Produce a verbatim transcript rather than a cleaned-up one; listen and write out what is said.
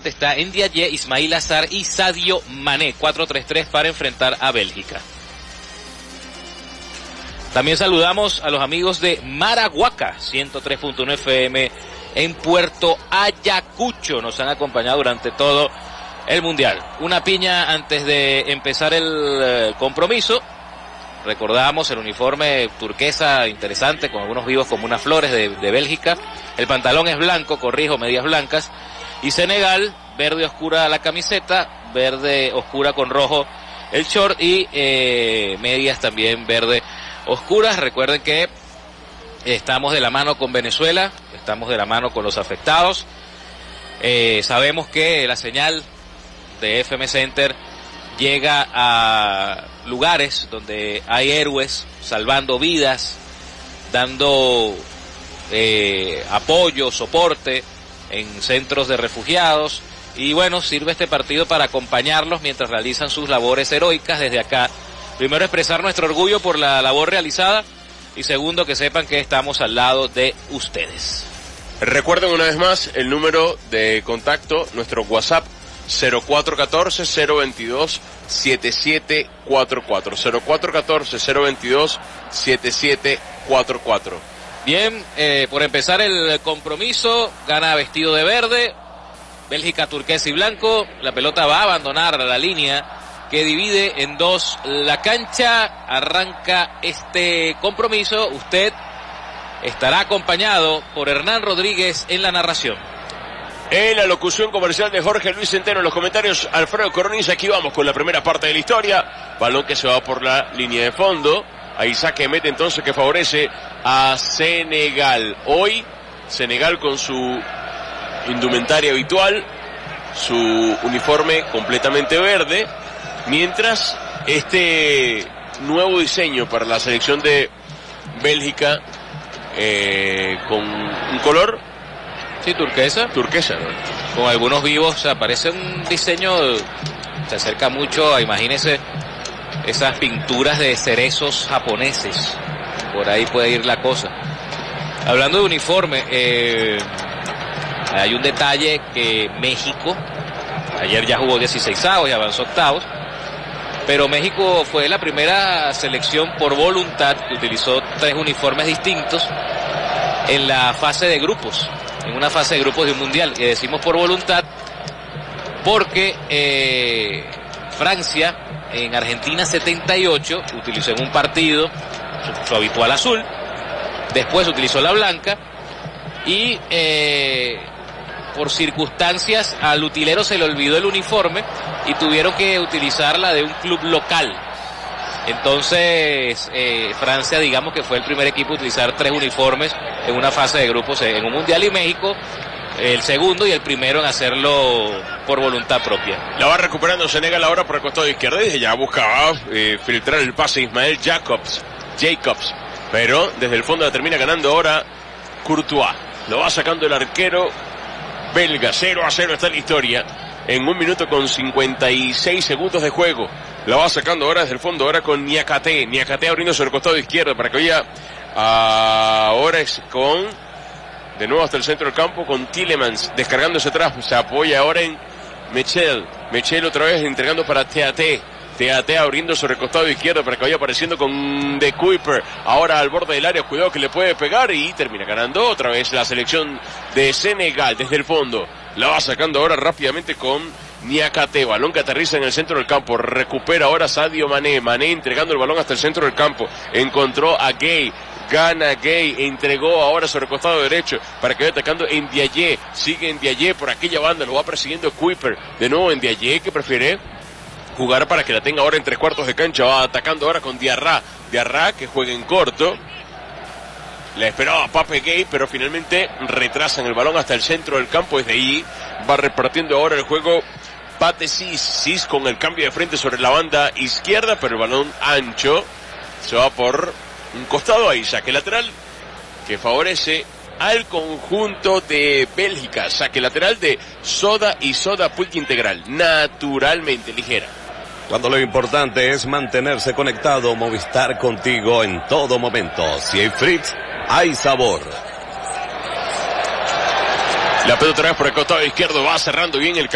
adelante está Ndiaye, Ismail Azar y Sadio Mané. cuatro tres tres para enfrentar a Bélgica. También saludamos a los amigos de Marahuaca, ciento tres punto uno F M en Puerto Ayacucho. Nos han acompañado durante todo el Mundial. Una piña antes de empezar el eh, compromiso. Recordamos el uniforme turquesa interesante con algunos vivos como unas flores de, de Bélgica. El pantalón es blanco, corrijo, medias blancas. Y Senegal, verde oscura la camiseta, verde oscura con rojo el short y eh, medias también verde oscuras. Recuerden que estamos de la mano con Venezuela, estamos de la mano con los afectados. Eh, sabemos que la señal de F M Center llega a lugares donde hay héroes salvando vidas, dando eh, apoyo, soporte en centros de refugiados, y bueno, sirve este partido para acompañarlos mientras realizan sus labores heroicas. Desde acá, primero expresar nuestro orgullo por la labor realizada, y segundo, que sepan que estamos al lado de ustedes. Recuerden una vez más el número de contacto, nuestro WhatsApp, cero cuatro uno cuatro, cero dos dos, siete siete cuatro cuatro, cero cuatro uno cuatro, cero dos dos, siete siete cuatro cuatro. Bien, eh, por empezar el compromiso, gana vestido de verde, Bélgica turquesa y blanco. La pelota va a abandonar la línea que divide en dos la cancha. Arranca este compromiso. Usted estará acompañado por Hernán Rodríguez en la narración. En la locución comercial de Jorge Luis Centeno, en los comentarios Alfredo Coroniza. Aquí vamos con la primera parte de la historia. Balón que se va por la línea de fondo. Ahí saque mete entonces que favorece a Senegal. Hoy Senegal con su indumentaria habitual, su uniforme completamente verde, mientras este nuevo diseño para la selección de Bélgica eh, con un color sí, turquesa turquesa, ¿no? Con algunos vivos. O sea, parece un diseño, se acerca mucho a, imagínense, esas pinturas de cerezos japoneses. Por ahí puede ir la cosa. Hablando de uniforme, eh, hay un detalle que México, ayer ya jugó dieciseisavos y avanzó octavos, pero México fue la primera selección por voluntad que utilizó tres uniformes distintos en la fase de grupos, en una fase de grupos de un mundial. Y decimos por voluntad porque eh, Francia en Argentina setenta y ocho utilizó en un partido su, su habitual azul, después utilizó la blanca y eh, por circunstancias al utilero se le olvidó el uniforme y tuvieron que utilizar la de un club local. Entonces eh, Francia, digamos que fue el primer equipo a utilizar tres uniformes en una fase de grupos en un mundial, y México el segundo y el primero en hacerlo por voluntad propia. La va recuperando Senegal ahora por el costado izquierdo, y ya buscaba eh, filtrar el pase Ismael Jacobs, Jacobs, pero desde el fondo la termina ganando ahora Courtois. Lo va sacando el arquero belga. Cero a cero está en la historia en un minuto con cincuenta y seis segundos de juego. La va sacando ahora desde el fondo, ahora con Niakate. Niakate abriendo sobre el costado izquierdo para que oiga. Ahora es con, de nuevo hasta el centro del campo, con Tielemans descargándose atrás. Se apoya ahora en Michel. Michel otra vez entregando para T A T. T A T abriendo sobre el costado izquierdo para que vaya apareciendo con De Kuyper. Ahora al borde del área, cuidado que le puede pegar, y termina ganando otra vez la selección de Senegal desde el fondo. La va sacando ahora rápidamente con Niakate. Balón que aterriza en el centro del campo. Recupera ahora Sadio Mané. Mané entregando el balón hasta el centro del campo. Encontró a Gay. Gana Gay, entregó ahora sobre el costado derecho para que vaya atacando Ndiaye. Sigue Ndiaye por aquella banda, lo va persiguiendo Kuyper. De nuevo Ndiaye, que prefiere jugar para que la tenga ahora en tres cuartos de cancha. Va atacando ahora con Diarra. Diarra que juega en corto. La esperaba Pape Gay, pero finalmente retrasan el balón hasta el centro del campo. Desde ahí va repartiendo ahora el juego Pate Cis. Cis con el cambio de frente sobre la banda izquierda, pero el balón ancho se va por un costado. Ahí saque lateral que favorece al conjunto de Bélgica. Saque lateral de Soda y Soda Puig Integral, naturalmente ligera. Cuando lo importante es mantenerse conectado, Movistar contigo en todo momento. Si hay Fritz, hay sabor. La pelota otra vez por el costado izquierdo, va cerrando bien el